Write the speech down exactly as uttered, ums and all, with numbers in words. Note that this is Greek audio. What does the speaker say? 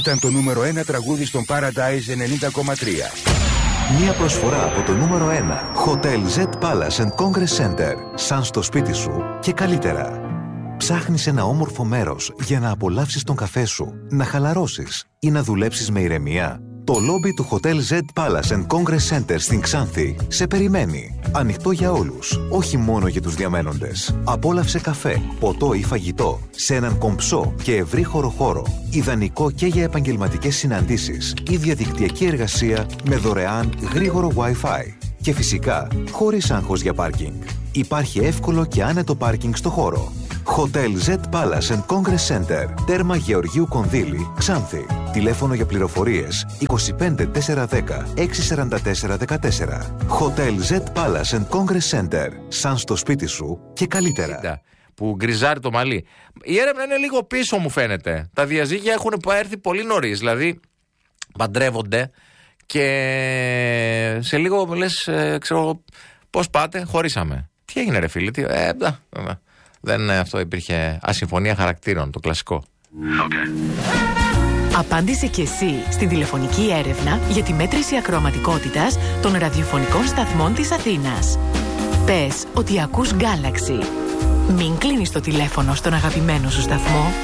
Ήταν το νούμερο ένα τραγούδι στον Paradise ενενήντα κόμμα τρία. Μία προσφορά από το νούμερο ένα. Hotel Z Palace and Congress Center. Σαν στο σπίτι σου και καλύτερα. Ψάχνεις ένα όμορφο μέρος για να απολαύσεις τον καφέ σου, να χαλαρώσεις ή να δουλέψεις με ηρεμία. Το λόμπι του Hotel Z Palace and Congress Center στην Ξάνθη σε περιμένει. Ανοιχτό για όλους, όχι μόνο για τους διαμένοντες. Απόλαυσε καφέ, ποτό ή φαγητό σε έναν κομψό και ευρύχωρο χώρο. Ιδανικό και για επαγγελματικές συναντήσεις ή διαδικτυακή εργασία με δωρεάν γρήγορο Wi-Fi. Και φυσικά, χωρίς άγχος για πάρκινγκ. Υπάρχει εύκολο και άνετο πάρκινγκ στο χώρο. Hotel Z Palace and Congress Center. Τέρμα Γεωργίου Κονδύλη, Ξάνθη. Τηλέφωνο για πληροφορίες είκοσι πέντε τετρακόσια δέκα εξακόσια σαράντα τέσσερα δεκατέσσερα. Hotel Z Palace and Congress Center. Σαν στο σπίτι σου και καλύτερα. Που γκριζάρει το μαλλί. Η έρευνα είναι λίγο πίσω, μου φαίνεται. Τα διαζύγια έχουν έρθει πολύ νωρίς. Δηλαδή, παντρεύονται και σε λίγο λες, ε, ξέρω, πώς πάτε, χωρίσαμε. Τι έγινε, ρε φίλε, τι, ε, δα, δα. Δεν, αυτό υπήρχε ασυμφωνία χαρακτήρων, το κλασικό. Okay. Απάντησε και εσύ στην τηλεφωνική έρευνα για τη μέτρηση ακροαματικότητας των ραδιοφωνικών σταθμών της Αθήνας. Πες ότι ακούς Galaxy. Μην κλείνεις το τηλέφωνο στον αγαπημένο σου σταθμό.